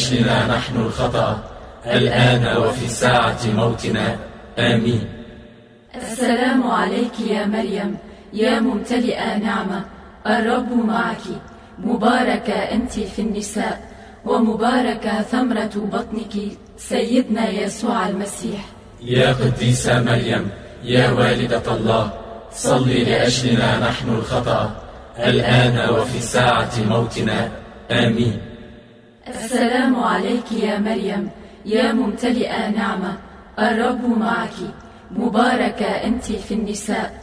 لأجلنا نحن الخطأ الآن وفي ساعة موتنا. آمين. السلام عليك يا مريم يا ممتلئة نعمة، الرب معك، مباركة أنت في النساء، ومباركة ثمرة بطنك سيدنا يسوع المسيح. يا قديسة مريم يا والدة الله، صلي لأجلنا نحن الخطأ الآن وفي ساعة موتنا. آمين. السلام عليك يا مريم يا ممتلئة نعمة، الرب معك، مباركة أنت في النساء،